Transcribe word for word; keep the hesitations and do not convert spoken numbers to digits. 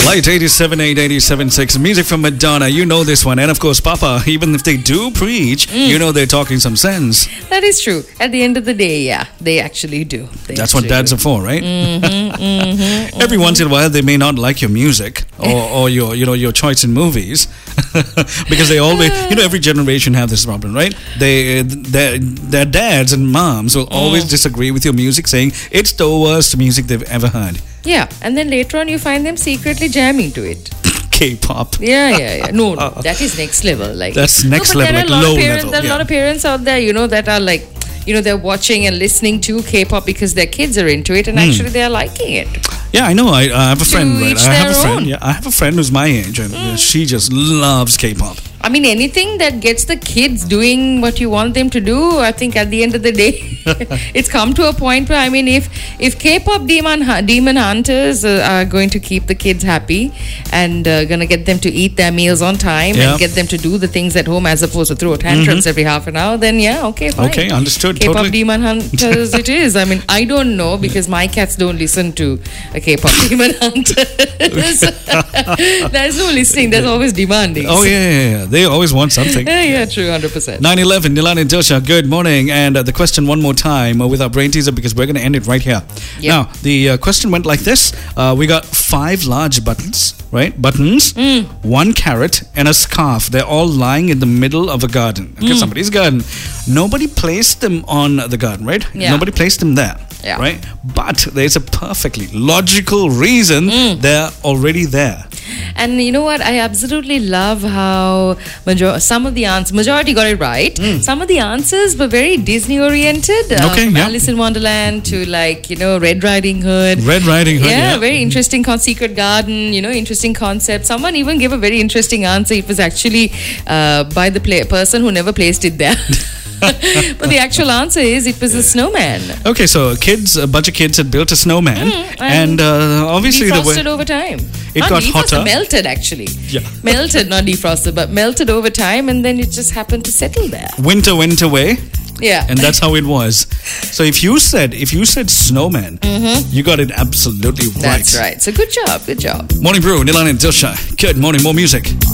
Light eighty-seven eight, eighty-seven six. Music from Madonna. You know this one. And of course, Papa, even if they do preach, mm. you know they're talking some sense. That is true. At the end of the day, yeah, they actually do. They That's actually what dads do. are for, right? Mm-hmm, mm-hmm, Every mm-hmm. once in a while, they may not like your music or, or your, you know, your choice in movies, because they always, you know, every generation have this problem, right? They, their, their dads and moms will always Mm. disagree with your music, saying it's the worst music they've ever heard. Yeah, and then later on, you find them secretly jamming to it. K-pop. Yeah, yeah, yeah. No, no, that is next level. Like that's next no, but level, there like are a lot low of parents, level. There are yeah. a lot of parents out there, you know, that are like, you know, they're watching and listening to K-pop because their kids are into it, and mm. actually they are liking it. Yeah, I know. I, I have a friend. Right? each I have a their friend. own. Yeah, I have a friend who's my age, and mm. she just loves K-pop. I mean, anything that gets the kids doing what you want them to do, I think at the end of the day, it's come to a point where, I mean, if if K-pop demon demon hunters uh, are going to keep the kids happy and uh, going to get them to eat their meals on time yeah. and get them to do the things at home as opposed to throw tantrums mm-hmm. every half an hour, then yeah, okay, fine. Okay, understood. K-pop totally. demon hunters it is. I mean, I don't know because my cats don't listen to a K-pop demon hunters. There's no listening. There's always demanding. Oh, yeah, yeah, yeah. They always want something. Yeah, yeah, true, one hundred percent. nine eleven, Nilan and Dilsha, good morning. And uh, the question one more time uh, with our brain teaser, because we're going to end it right here. Yep. Now, the uh, question went like this. Uh, we got five large buttons, right? Buttons, mm. one carrot, and a scarf. They're all lying in the middle of a garden. Okay, mm. somebody's garden. Nobody placed them on the garden, right? Yeah. Nobody placed them there. Yeah. Right? But there's a perfectly logical reason mm. they're already there. And you know what? I absolutely love how major- some of the answers, majority got it right. Mm. Some of the answers were very Disney oriented. Uh, okay, from yeah. Alice in Wonderland to, like, you know, Red Riding Hood. Red Riding Hood, yeah. yeah. very interesting. Con- Secret Garden, you know, interesting concept. Someone even gave a very interesting answer. It was actually uh, by the play- person who never placed it there. But the actual answer is it was a snowman. Okay, so kids, a bunch of kids had built a snowman, mm, and, and uh, obviously the way defrosted over time. It not got defrosted, hotter. Melted actually. Yeah. Melted, not defrosted, but melted over time, and then it just happened to settle there. Winter went away. Yeah. And that's how it was. So if you said if you said snowman, mm-hmm. you got it absolutely right. That's right. So good job, good job. Morning Brew, Nilan and Dilsha. Good morning, more music.